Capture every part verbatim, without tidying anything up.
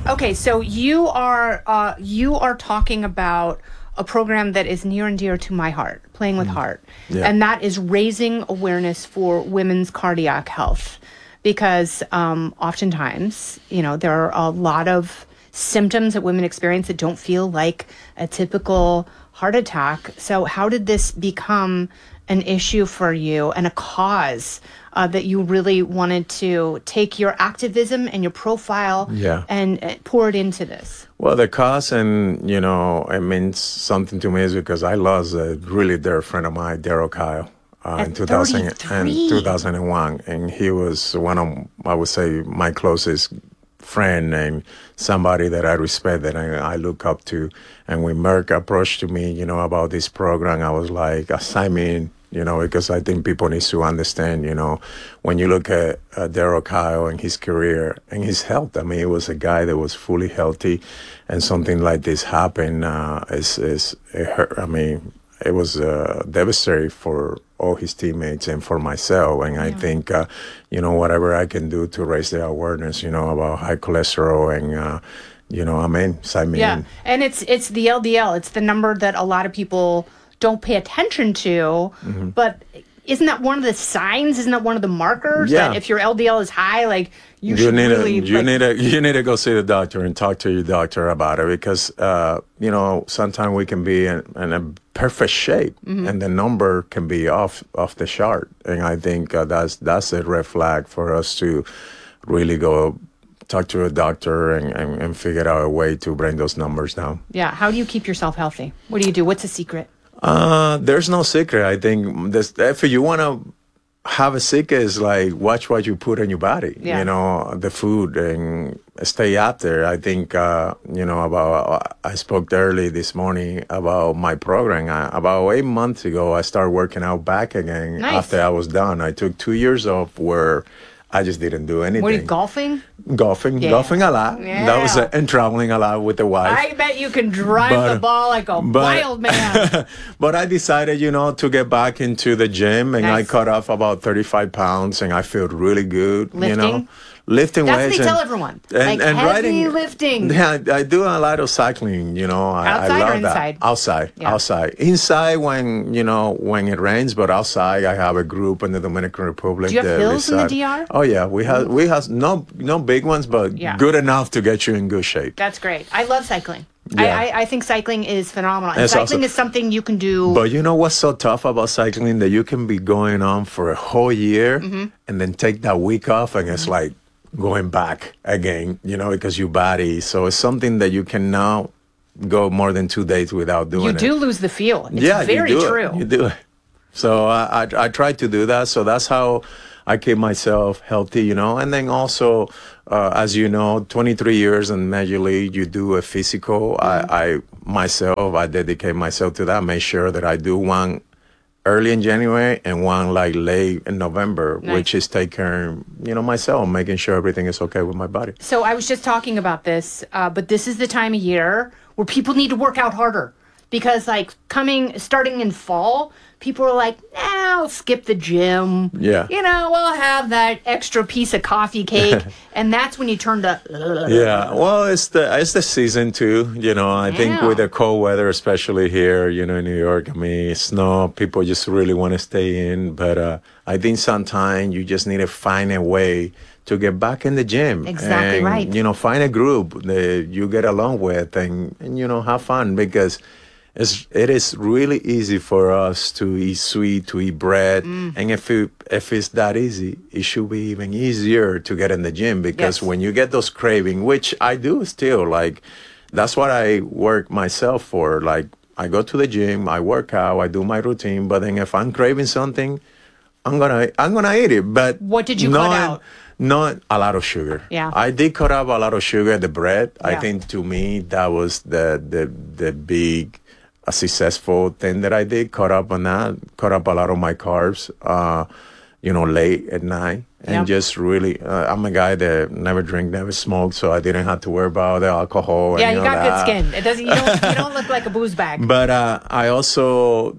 Okay, so you are uh, you are talking about a program that is near and dear to my heart, Playing with Heart, Yeah. and that is raising awareness for women's cardiac health, because um, oftentimes, you know, there are a lot of symptoms that women experience that don't feel like a typical heart attack. So how did this become an issue for you and a cause uh, that you really wanted to take your activism and your profile Yeah. and uh, pour it into this? Well, the cause, and, you know, it means something to me is because I lost a really dear friend of mine, Daryl Kyle, uh, At in two thousand thirty-three. and two thousand one. And he was one of, I would say, my closest friend and somebody that I respect, that I, I look up to. And when Merck approached to me, you know, about this program, I was like, sign me in. You know, because I think people need to understand, you know, when you look at uh, Daryl Kyle and his career and his health, I mean, he was a guy that was fully healthy, and something like this happened, uh, is, is it hurt, I mean, it was uh, devastating for all his teammates and for myself. And I think, uh, you know, whatever I can do to raise the awareness, you know, about high cholesterol and, uh, you know, I mean, sign me Yeah, in. and it's it's the L D L. It's the number that a lot of people don't pay attention to, Mm-hmm. but isn't that one of the signs? Isn't that one of the markers Yeah. that if your L D L is high, like you, You should need really to you like, need to you need to go see the doctor and talk to your doctor about it, because uh, you know, sometimes we can be in, in a perfect shape Mm-hmm. and the number can be off off the chart, and I think uh, that's that's a red flag for us to really go talk to a doctor and, and, and figure out a way to bring those numbers down. yeah. How do you keep yourself healthy? What do you do? What's the secret? Uh, there's no secret. I think this, if you want to have a secret, is like watch what you put in your body, Yeah. you know, the food, and stay out there. I think, uh, you know, about, I spoke early this morning about my program. I, about eight months ago, I started working out back again. Nice. After I was done. I took two years off where I just didn't do anything. What are you, golfing? Golfing, Yeah. golfing a lot. That was, Yeah. uh, and traveling a lot with the wife. I bet you can drive But- the ball like a but- wild man. But I decided, you know, to get back into the gym, and I Nice. cut off about thirty-five pounds, and I feel really good, you know. Lifting? Lifting That's what weights. they and- tell everyone. And, Like and heavy riding, lifting. Yeah, I do a lot of cycling, you know. I, Outside I or love that. inside? Outside, Yeah. outside. Inside when, you know, when it rains, but outside I have a group in the Dominican Republic. Do you have that hills in the reside- D R? Oh, yeah. We have, we have no, no big ones, but Yeah. good enough to get you in good shape. That's great. I love cycling. Yeah. I, I, I think cycling is phenomenal. And It's cycling also- is something you can do. But you know what's so tough about cycling? That you can be going on for a whole year Mm-hmm. and then take that week off, and it's like going back again, you know, because your body. So it's something that you can now go more than two days without doing you it. do lose the feel. It's yeah, very you do true. It. You do it. So I, I I try to do that. So that's how I keep myself healthy, you know. And then also, uh, as you know, twenty-three years in Major League, you do a physical. Mm-hmm. I, I myself, I dedicate myself to that. Make sure that I do one early in January and one like late in November, Nice. which is take care, you know, myself, making sure everything is okay with my body. So I was just talking about this, uh, but this is the time of year where people need to work out harder, because like coming, starting in fall, people are like, nah, I'll skip the gym. Yeah. You know, I'll have that extra piece of coffee cake. And that's when you turn to, Yeah, well, it's the it's the season too. You know, I think Yeah. with the cold weather, especially here, you know, in New York, I mean, snow, people just really want to stay in. But uh, I think sometimes you just need to find a way to get back in the gym. Exactly and, right. You know, find a group that you get along with, and, and you know, have fun, because it's, it is really easy for us to eat sweet, to eat bread. Mm. And if it, if it's that easy, it should be even easier to get in the gym, because Yes. when you get those craving, which I do still, like, that's what I work myself for. Like, I go to the gym, I work out, I do my routine, but then if I'm craving something, I'm gonna I'm gonna eat it. But What did you not, cut out? Not a lot of sugar. Yeah. I did cut out a lot of sugar, the bread. I Yeah. think to me that was the the the big a successful thing that I did. Cut up on that, cut up a lot of my carbs, uh, you know, late at night. And Yeah. just really, uh, I'm a guy that never drink, never smoke, so I didn't have to worry about the alcohol. yeah, and, you know, got that. good skin. It doesn't, you don't, you don't look like a booze bag. But uh, I also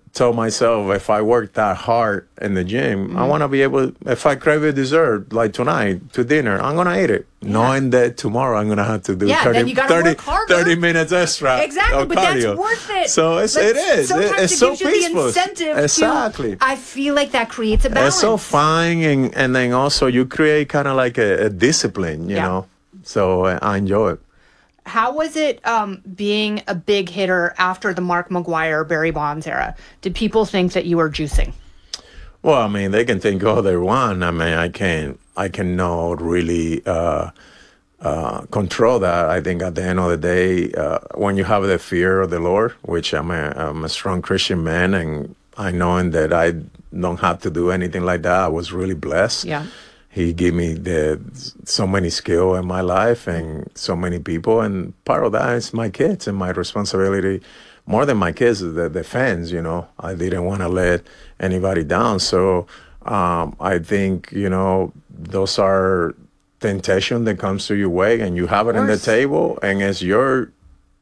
told myself, if I work that hard in the gym, mm-hmm. I want to be able, if I crave a dessert, like tonight, to dinner, I'm going to eat it. Yeah. Knowing that tomorrow I'm going to have to do yeah, thirty, thirty, thirty minutes extra. Exactly, but cardio. That's worth it. So it's, like, it is. Sometimes it's it so gives you peaceful. The incentive exactly. To, I feel like that creates a balance. It's so fun, and, and then also you create kind of like a, a discipline, you yeah. know. So uh, I enjoy it. How was it um, being a big hitter after the Mark McGwire, Barry Bonds era? Did people think that you were juicing? Well, I mean, they can think all they want. I mean, I can't, I cannot really uh, uh, control that. I think at the end of the day, uh, when you have the fear of the Lord, which I'm a, I'm a strong Christian man, and I know that I don't have to do anything like that, I was really blessed. Yeah. He gave me the so many skills in my life and so many people, and part of that is my kids and my responsibility. More than my kids, the, the fans, you know. I didn't want to let anybody down. So um, I think, you know, those are temptation that comes to your way, and you have it on the table, and it's your,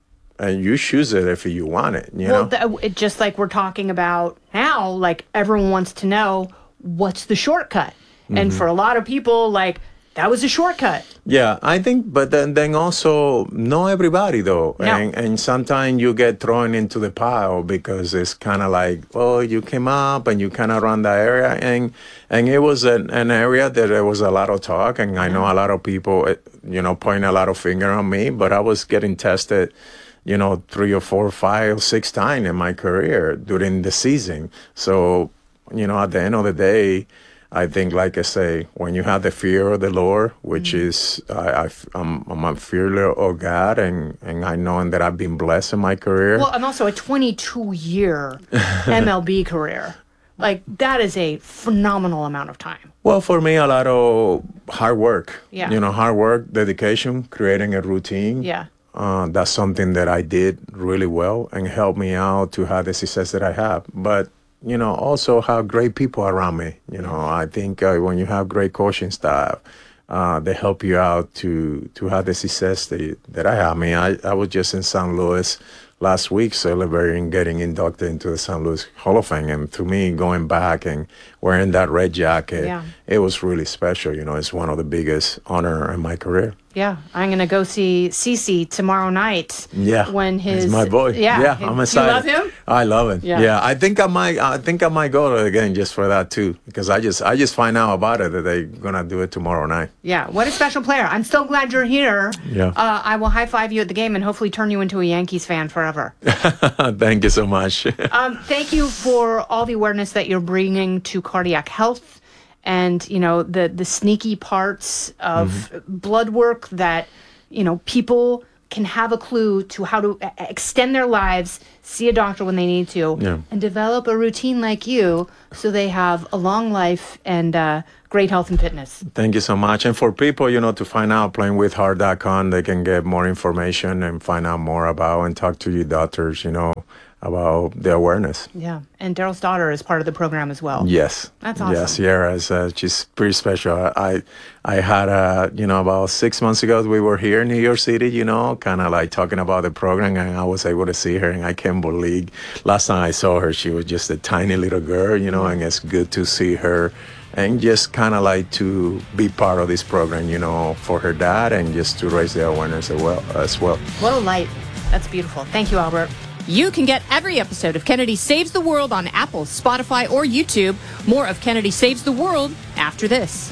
and you choose it if you want it, you well, know. Th- it, just like we're talking about now, like everyone wants to know, what's the shortcut? And mm-hmm. for a lot of people, like, that was a shortcut. Yeah, I think, but then, then also, not everybody, though. No. And, and sometimes you get thrown into the pile because it's kind of like, oh, you came up and you kind of run that area. And and it was an, an area that there was a lot of talk. And I know a lot of people, you know, point a lot of finger on me. But I was getting tested, you know, three or four, five, six times in my career during the season. So, you know, at the end of the day, I think, like I say, when you have the fear of the Lord, which mm-hmm. is, I, I, I'm, I'm a fearless of God, and, and I know that I've been blessed in my career. Well, and also a twenty-two year M L B career. Like, that is a phenomenal amount of time. Well, for me, a lot of hard work. Yeah. You know, hard work, dedication, creating a routine. Yeah. Uh, that's something that I did really well and helped me out to have the success that I have. But you know, also have great people around me. You know, I think uh, when you have great coaching staff, uh, they help you out to to have the success that, that I have. I mean, I, I was just in Saint Louis last week celebrating getting inducted into the Saint Louis Hall of Fame. And to me, going back and wearing that red jacket, yeah. it was really special. You know, it's one of the biggest honor in my career. Yeah, I'm going to go see CeCe tomorrow night. Yeah, when his he's my boy. Yeah, yeah I'm excited. You love him? I love him. Yeah. yeah, I think I might. I think I might go again just for that too, because I just I just find out about it that they're gonna do it tomorrow night. Yeah, what a special player! I'm so glad you're here. Yeah, uh, I will high five you at the game and hopefully turn you into a Yankees fan forever. Thank you so much. um, thank you for all the awareness that you're bringing to cardiac health, and you know the the sneaky parts of mm-hmm. blood work that. You know, people can have a clue to how to extend their lives, see a doctor when they need to, yeah. and develop a routine like you so they have a long life and uh, great health and fitness. Thank you so much. And for people, you know, to find out, playing with heart dot com, they can get more information and find out more about and talk to your doctors, you know, about the awareness. Yeah. And Daryl's daughter is part of the program as well. Yes. That's awesome. Yes, Sierra is uh, she's pretty special. I I had, uh, you know, about six months ago, we were here in New York City, you know, kind of like talking about the program, and I was able to see her, and I can't believe, last time I saw her, she was just a tiny little girl, you know, and it's good to see her and just kind of like to be part of this program, you know, for her dad and just to raise the awareness as well. As well. What a light. That's beautiful. Thank you, Albert. You can get every episode of Kennedy Saves the World on Apple, Spotify, or YouTube. More of Kennedy Saves the World after this.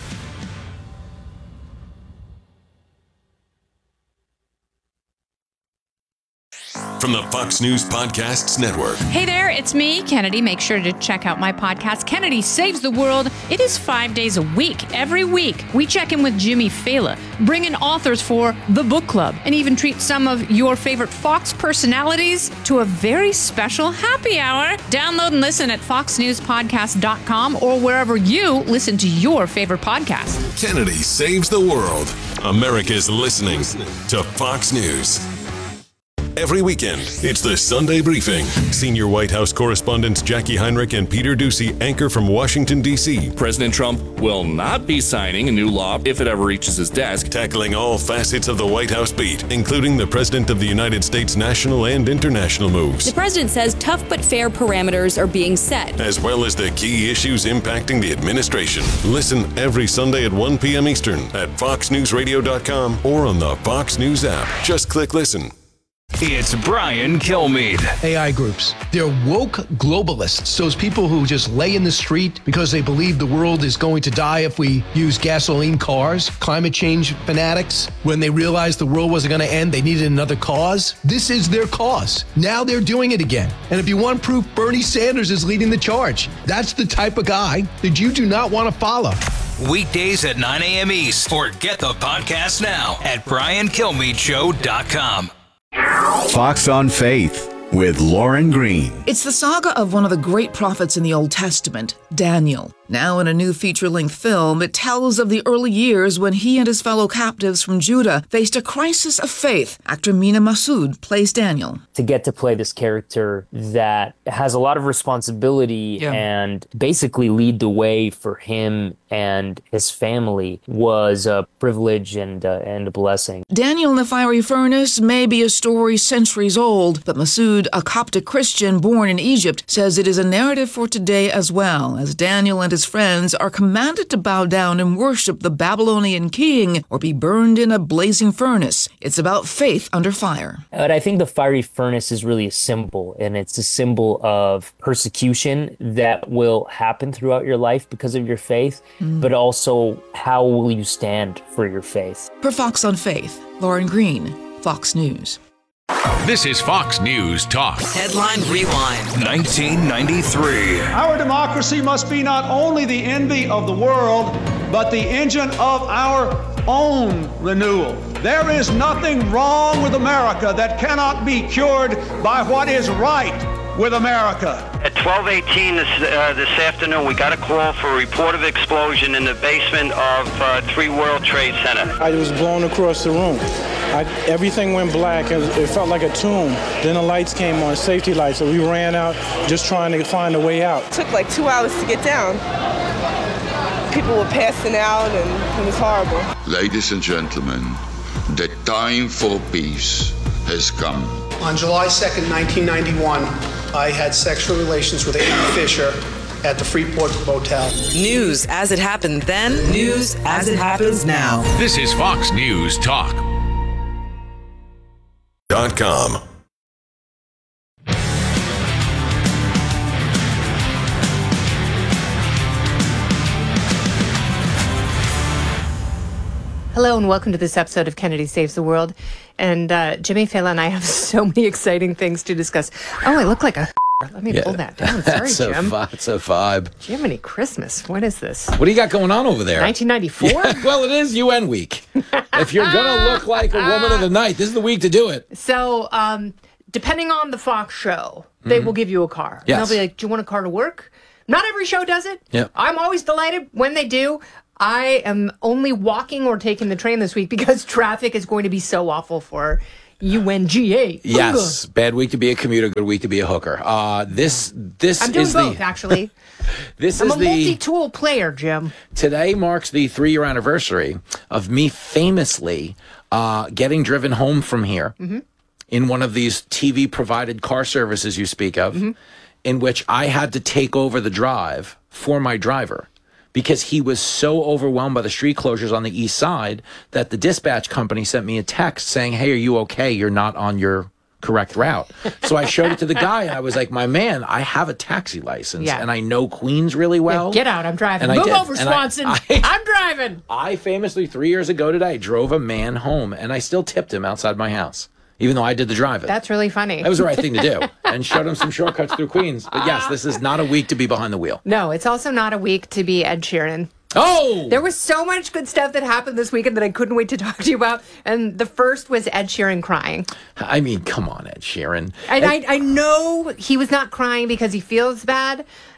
From the Fox News Podcasts Network. Hey there, it's me, Kennedy. Make sure to check out my podcast, Kennedy Saves the World. It is five days a week. Every week, we check in with Jimmy Fallon, bring in authors for the book club, and even treat some of your favorite Fox personalities to a very special happy hour. Download and listen at fox news podcast dot com or wherever you listen to your favorite podcast. Kennedy Saves the World. America's listening to Fox News. every weekend. It's the Sunday Briefing. Senior White House correspondents Jackie Heinrich and Peter Doocy anchor from Washington, D C President Trump will not be signing a new law if it ever reaches his desk. Tackling all facets of the White House beat, including the President of the United States national and international moves. The president says tough but fair parameters are being set, as well as the key issues impacting the administration. Listen every Sunday at one p.m. Eastern at fox news radio dot com or on the Fox News app. Just click listen. It's Brian Kilmeade. A I groups. They're woke globalists. Those people who just lay in the street because they believe the world is going to die if we use gasoline cars. Climate change fanatics. When they realized the world wasn't going to end, they needed another cause. This is their cause. Now they're doing it again. And if you want proof, Bernie Sanders is leading the charge. That's the type of guy that you do not want to follow. Weekdays at nine a.m. East. Or get the podcast now at brian kilmeade show dot com. Fox on Faith with Lauren Green. It's the saga of one of the great prophets in the Old Testament, Daniel. Now in a new feature-length film, it tells of the early years when he and his fellow captives from Judah faced a crisis of faith. Actor Mina Massoud plays Daniel. To get to play this character that has a lot of responsibility yeah. and basically lead the way for him and his family was a privilege and, uh, and a blessing. Daniel in the Fiery Furnace may be a story centuries old, but Massoud, a Coptic Christian born in Egypt, says it is a narrative for today as well, as Daniel and his friends are commanded to bow down and worship the Babylonian king or be burned in a blazing furnace. It's about faith under fire. But I think the fiery furnace is really a symbol, and it's a symbol of persecution that will happen throughout your life because of your faith, mm. but also how will you stand for your faith. For Fox on Faith, Lauren Green, Fox News. This is Fox News Talk. Headline Rewind. nineteen ninety-three. Our democracy must be not only the envy of the world, but the engine of our own renewal. There is nothing wrong with America that cannot be cured by what is right with America. At twelve eighteen this, uh, this afternoon, we got a call for a report of explosion in the basement of uh, Three World Trade Center. I was blown across the room. I, everything went black. It, it felt like a tomb. Then the lights came on, safety lights, so we ran out just trying to find a way out. It took like two hours to get down. People were passing out, and it was horrible. Ladies and gentlemen, the time for peace has come. On July second, nineteen ninety-one, I had sexual relations with Amy Fisher at the Freeport Motel. News as it happened then, news as it happens now. This is Fox News Talk. Dot com. Hello and welcome to this episode of Kennedy Saves the World. And uh, Jimmy Fallon and I have so many exciting things to discuss. Oh, I look like a... Let me yeah, pull that down. Sorry, that's Jim. A, that's a vibe. Jiminy Christmas. What is this? What do you got going on over there? nineteen ninety-four? Yeah, well, it is U N week. If you're going to look like a woman of the night, this is the week to do it. So, um, depending on the Fox show, they mm-hmm. will give you a car. Yes. And they'll be like, do you want a car to work? Not every show does it. Yep. I'm always delighted when they do. I am only walking or taking the train this week because traffic is going to be so awful for U N G A. Yes, bad week to be a commuter, good week to be a hooker. Uh, this this I'm doing is both, the actually. This I'm is a the multi-tool player, Jim. Today marks the three-year anniversary of me famously uh, getting driven home from here mm-hmm. in one of these T V-provided car services you speak of, mm-hmm. in which I had to take over the drive for my driver, because he was so overwhelmed by the street closures on the east side that the dispatch company sent me a text saying, hey, are you okay? You're not on your correct route. So I showed it to the guy, and I was like, my man, I have a taxi license, yeah. and I know Queens really well. Yeah, get out, I'm driving. And Move over, Swanson. I, I, I'm driving. I famously, three years ago today, drove a man home, and I still tipped him outside my house, even though I did the driving. That's really funny. That was the right thing to do, and showed him some shortcuts through Queens. But yes, this is not a week to be behind the wheel. No, it's also not a week to be Ed Sheeran. Oh! There was so much good stuff that happened this weekend that I couldn't wait to talk to you about. And the first was Ed Sheeran crying. I mean, come on, Ed Sheeran. And I, I know he was not crying because he feels bad.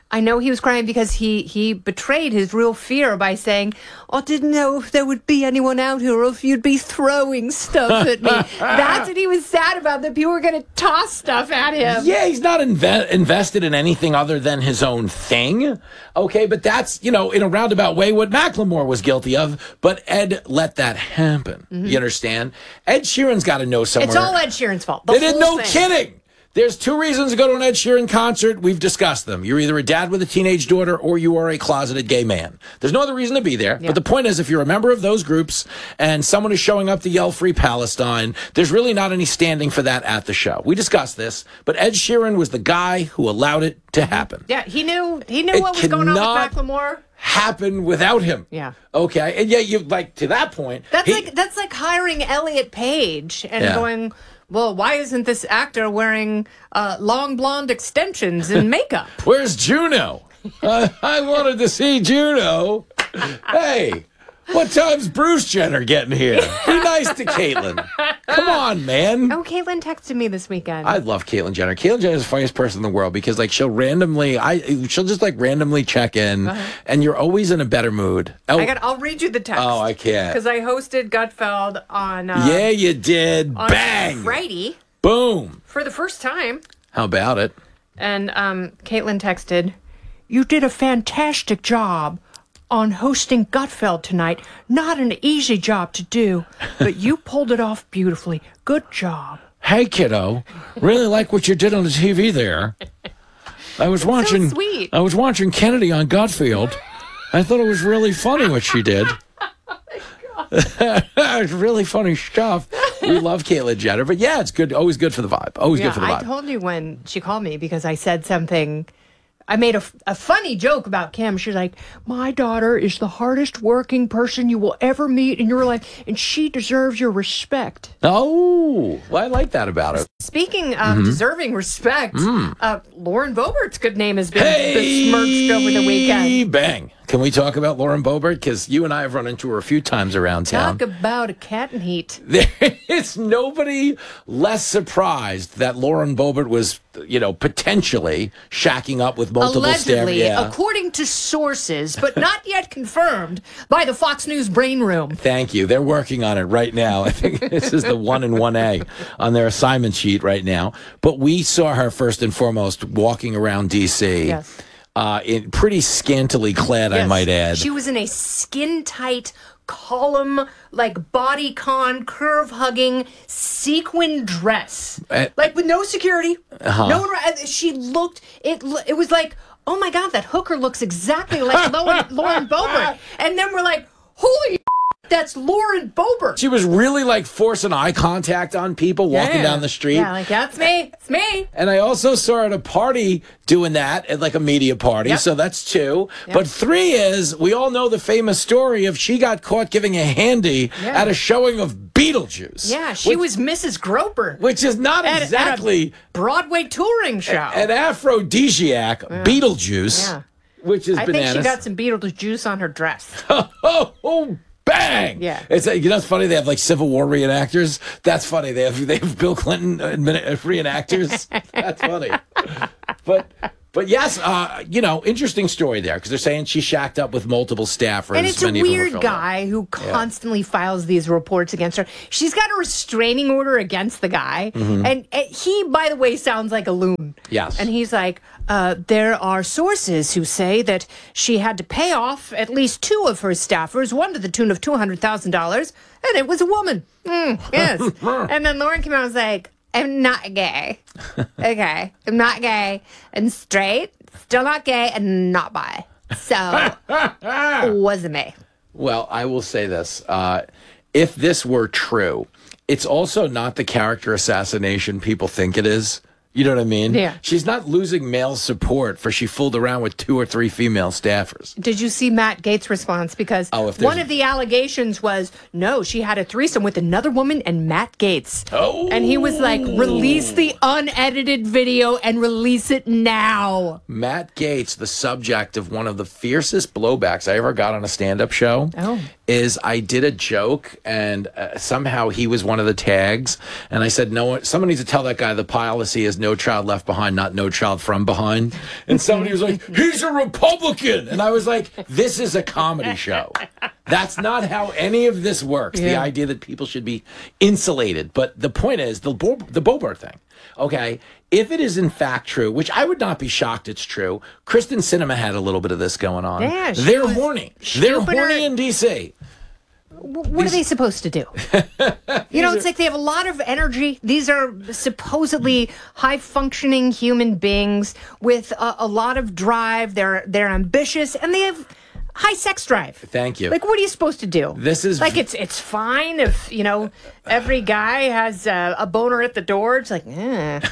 I know he was crying because he, he betrayed his real fear by saying, I didn't know if there would be anyone out here or if you'd be throwing stuff at me. That's what he was sad about, that people were going to toss stuff at him. Yeah, he's not inve- invested in anything other than his own thing. Okay, but that's, you know, in a roundabout way what Macklemore was guilty of, but Ed let that happen. Mm-hmm. You understand? Ed Sheeran's got to know somewhere. It's all Ed Sheeran's fault. The they didn't know, thing. kidding. There's two reasons to go to an Ed Sheeran concert. We've discussed them. You're either a dad with a teenage daughter or you are a closeted gay man. There's no other reason to be there. Yeah. But the point is, if you're a member of those groups and someone is showing up to yell Free Palestine, there's really not any standing for that at the show. We discussed this, but Ed Sheeran was the guy who allowed it to happen. Yeah, he knew he knew it what was going on with Macklemore. Happen without him. Yeah. Okay. And yet you like to that point. That's he, like that's like hiring Elliot Page and yeah. going, well, why isn't this actor wearing uh, long blonde extensions and makeup? Where's Juno? uh, I wanted to see Juno. Hey, what time's Bruce Jenner getting here? Be nice to Caitlyn. Come on, man. Oh, Caitlyn texted me this weekend. I love Caitlyn Jenner. Caitlyn Jenner is the funniest person in the world because, like, she'll randomly, I she'll just like randomly check in, uh-huh. and you're always in a better mood. Oh, I got. I'll read you the text. Oh, I can't because I hosted Gutfeld on. Uh, yeah, you did. On Bang. Friday. Boom. For the first time. How about it? And um, Caitlyn texted, "You did a fantastic job on hosting Gutfeld tonight. Not an easy job to do, but you pulled it off beautifully. Good job." Hey, kiddo. Really like what you did on the T V there. I was watching. So sweet. I was watching Kennedy on Gutfeld. I thought it was really funny what she did. It's really funny stuff. We love Caitlyn Jenner, but yeah, it's good. Always good for the vibe. Always yeah, good for the vibe. I told you when she called me because I said something. I made a, a funny joke about Kim. She's like, my daughter is the hardest working person you will ever meet in your life, and she deserves your respect. Oh, well, I like that about her. Speaking of mm-hmm. deserving respect, mm. uh, Lauren Boebert's good name has been hey, besmirched over the weekend. Bang. Can we talk about Lauren Boebert? Because you and I have run into her a few times around town. Talk about a cat in heat. There is nobody less surprised that Lauren Boebert was, you know, potentially shacking up with multiple Allegedly, staff. Yeah. according to sources, but not yet confirmed by the Fox News Brain Room. Thank you. They're working on it right now. I think this is the one and one A on their assignment sheet right now. But we saw her first and foremost walking around D C. Yes. Uh, in pretty scantily clad, yes. I might add. She was in a skin-tight column, like bodycon, curve-hugging, sequin dress. Uh, like, with no security. Uh-huh. No one, she looked, it It was like, oh my God, that hooker looks exactly like Lauren, Lauren Boebert. And then we're like, holy that's Lauren Boebert. She was really like forcing eye contact on people walking yeah. down the street. Yeah, like, that's me. It's me. And I also saw her at a party doing that, at like a media party. Yep. So that's two. Yep. But three is, we all know the famous story of she got caught giving a handy yeah. at a showing of Beetlejuice. Yeah, she which, was Missus Groper. Which is not at, exactly... At a Broadway touring show. An aphrodisiac, yeah. Beetlejuice, yeah. which is I bananas. I think she got some Beetlejuice on her dress. oh, oh. Bang! Yeah, it's you know it's funny they have like Civil War reenactors. That's funny. They have they have Bill Clinton reenactors. That's funny. But but yes, uh, you know, interesting story there because they're saying she shacked up with multiple staffers. And it's a weird guy who constantly yeah. files these reports against her. She's got a restraining order against the guy, mm-hmm. and, and he, by the way, sounds like a loon. Yes, and he's like. Uh, there are sources who say that she had to pay off at least two of her staffers, one to the tune of two hundred thousand dollars, and it was a woman. Mm, yes. And then Lauren came out and was like, I'm not gay. Okay. I'm not gay. I'm straight, still not gay, and not bi. So, it wasn't me. Well, I will say this. Uh, if this were true, it's also not the character assassination people think it is. You know what I mean? Yeah. She's not losing male support for she fooled around with two or three female staffers. Did you see Matt Gaetz' response? Because oh, one of the allegations was, no, she had a threesome with another woman and Matt Gaetz. Oh. And he was like, release the unedited video and release it now. Matt Gaetz, the subject of one of the fiercest blowbacks I ever got on a stand-up show. Oh. is I did a joke and uh, somehow he was one of the tags. And I said, no, someone needs to tell that guy the policy is no child left behind, not no child from behind. And somebody was like, he's a Republican. And I was like, this is a comedy show. That's not how any of this works. Yeah. The idea that people should be insulated. But the point is, the Bo- the Boebert thing, okay, if it is in fact true, which I would not be shocked it's true, Kristen Sinema had a little bit of this going on. Yeah, she They're was horny. They're Jupiter- horny in D C. What are they supposed to do? You know, it's like they have a lot of energy. These are supposedly high-functioning human beings with a, a lot of drive. They're they're ambitious, and they have high sex drive. Thank you. Like, what are you supposed to do? This is like it's it's fine if you know every guy has a, a boner at the door. It's like, eh.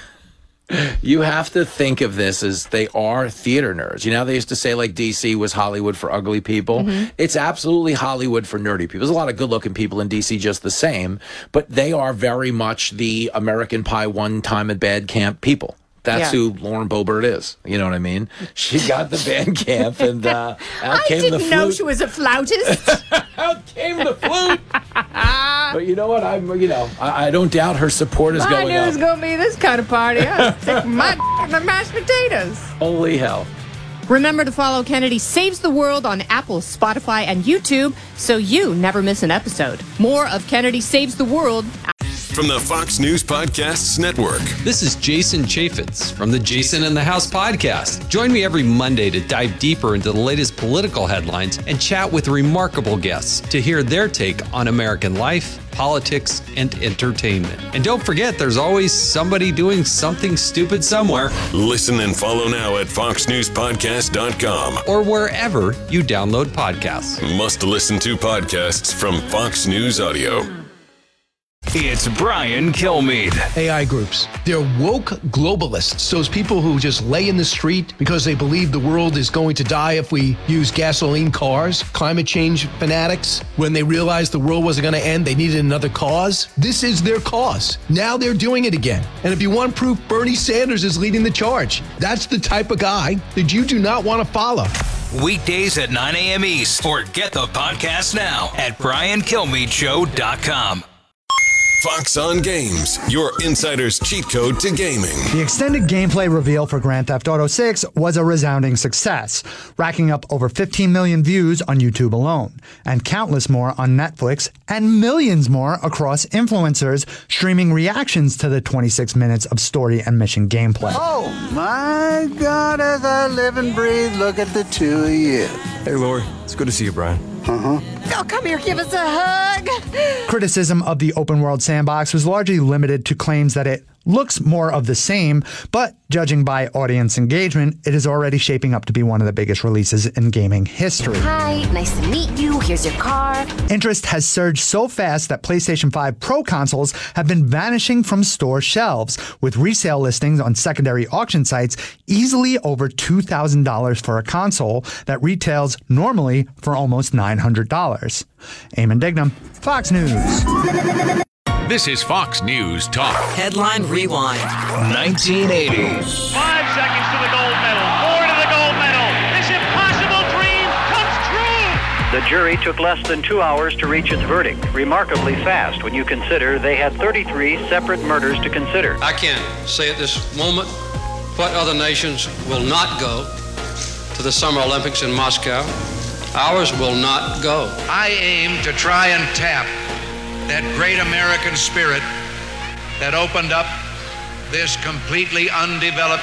You have to think of this as they are theater nerds. You know, they used to say like D C was Hollywood for ugly people. Mhm. It's absolutely Hollywood for nerdy people. There's a lot of good looking people in D C just the same, but they are very much the American Pie one time at bad camp people. That's Yeah. who Lauren Boebert is. You know what I mean? She got the band camp and uh, out I came the didn't flute. know she was a flautist. Out came the flute. But you know what? I'm, you know, I, I don't doubt her support is I going knew it up. was going to be this kind of party. I stick my d- in the mashed potatoes. Holy hell. Remember to follow Kennedy Saves the World on Apple, Spotify, and YouTube so you never miss an episode. More of Kennedy Saves the World. From the Fox News Podcasts Network. This is Jason Chaffetz from the Jason in the House podcast. Join me every Monday to dive deeper into the latest political headlines and chat with remarkable guests to hear their take on American life, politics, and entertainment. And don't forget, there's always somebody doing something stupid somewhere. Listen and follow now at fox news podcast dot com or wherever you download podcasts. Must listen to podcasts from Fox News Audio. It's Brian Kilmeade. A I groups. They're woke globalists. Those people who just lay in the street because they believe the world is going to die if we use gasoline cars. Climate change fanatics. When they realized the world wasn't going to end, they needed another cause. This is their cause. Now they're doing it again. And if you want proof, Bernie Sanders is leading the charge. That's the type of guy that you do not want to follow. Weekdays at nine a.m. East. Or get the podcast now at brian kilmeade show dot com. Fox on Games, your insider's cheat code to gaming. The extended gameplay reveal for Grand Theft Auto six was a resounding success, racking up over fifteen million views on YouTube alone, and countless more on Netflix, and millions more across influencers streaming reactions to the twenty-six minutes of story and mission gameplay. Oh my God, as I live and breathe, look at the two of you. Hey, Lori. It's good to see you, Brian. Uh-huh. Oh, come here, give us a hug. Criticism of the open world sandbox was largely limited to claims that it looks more of the same, but judging by audience engagement, it is already shaping up to be one of the biggest releases in gaming history. Hi, nice to meet you. Here's your car. Interest has surged so fast that PlayStation five Pro consoles have been vanishing from store shelves, with resale listings on secondary auction sites easily over two thousand dollars for a console that retails normally for almost nine hundred dollars. Eamon Dignam, Fox News. This is Fox News Talk. Headline Rewind. nineteen eighty. Five seconds to the gold medal. Four to the gold medal. This impossible dream comes true. The jury took less than two hours to reach its verdict. Remarkably fast when you consider they had thirty-three separate murders to consider. I can't say at this moment what other nations will not go to the Summer Olympics in Moscow. Ours will not go. I aim to try and tap that great American spirit that opened up this completely undeveloped